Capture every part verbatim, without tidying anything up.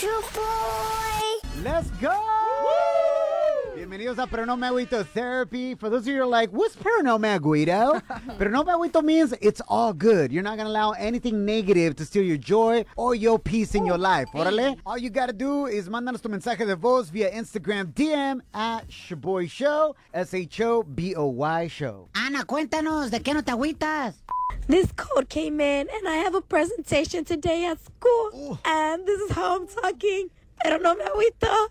Chupoy! Let's go! Bienvenidos a Pero No Me Agüito Therapy. For those of you who are like, what's Pero No Me Agüito? Pero No Me Agüito means it's all good. You're not going to allow anything negative to steal your joy or your peace in your life. Órale. All you got to do is mandanos tu mensaje de voz via Instagram D M at Shaboy Show, S H O B O Y Show. Ana, cuéntanos, ¿de qué no te agüitas? This code came in and I have a presentation today at school. Ooh. And this is how I'm talking. Pero no me agüito.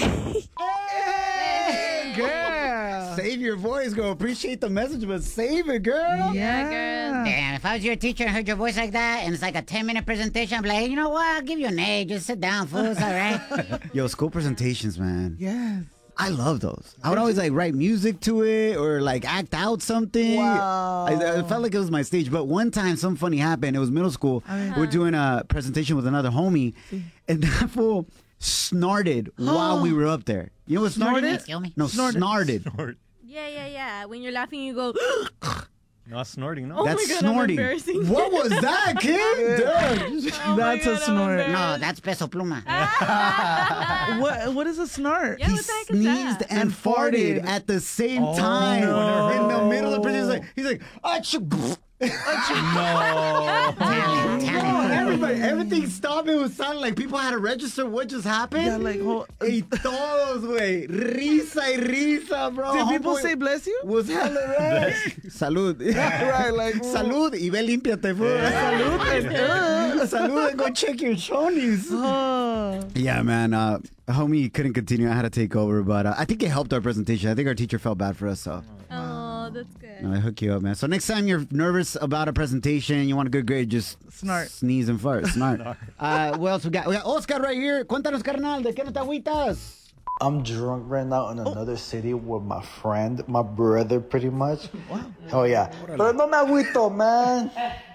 Hey, girl. Save your voice, girl. Appreciate the message, but save it, girl. Yeah, girl. Damn, if I was your teacher and heard your voice like that, and it's like a ten-minute presentation, I'd be like, hey, you know what? I'll give you an A. Just sit down, fool. It's all right. Yo, school presentations, man. Yes. I love those. I would always like write music to it or like act out something. Wow. I, I felt like it was my stage. But one time something funny happened. It was middle school. We're doing a presentation with another homie. And that fool snorted while we were up there. You know what snorted Snorted? is? Kill me. No, Snorted. snorted. Snort. Yeah, yeah, yeah. When you're laughing, you go. Not snorting, no? Oh That's my God, I'm snorting. embarrassing. What was that, kid? Dude. Oh my That's God, a I'm snort. embarrassed. No, that's peso pluma. What What is a snort? Yeah, He what the heck is sneezed that? and, And farted farted. at the same Oh, time no. in the middle of the presentation. He's like, he's like, achoo. No. Talent, Oh, talent. everybody, everything stopped. It was sounding like people had to register what just happened. Yeah, like, hold- Y todos, güey. Risa y risa, bro. Did people Homeboy say bless you? was hella red. Salud. Right, like, Salud. Y ve, límpiate, fool. Salud. Salud and go check your chonies. Oh. Yeah, man. Uh, homie couldn't continue. I had to take over, but uh, I think it helped our presentation. I think our teacher felt bad for us, so Oh, that's good. no, I hook you up, man. So next time you're nervous about a presentation, you want a good grade, just Snort. sneeze and fart. Snort. uh, what else we got? We got Oscar right here. Cuéntanos, carnal, ¿de qué no te agüitas? I'm drunk right now in another city with my friend, my brother, pretty much. Wow. Oh, yeah. Pero no me agüito, man.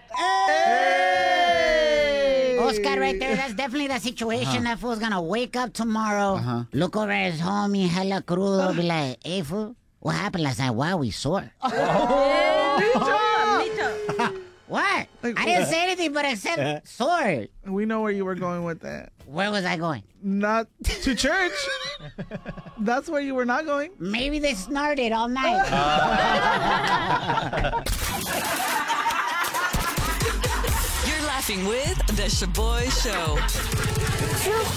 Hey! Oscar right there, that's definitely the situation. That fool's gonna wake up tomorrow, Uh-huh. look over at his homie, hella crudo, be like, hey, fool, what happened last night? Wow, we sore. What? I didn't say anything but except sore. We know where you were going with that. Where was I going? Not to church. That's where you were not going. Maybe they snorted all night. You're laughing with The Shaboy Show. Chupoy!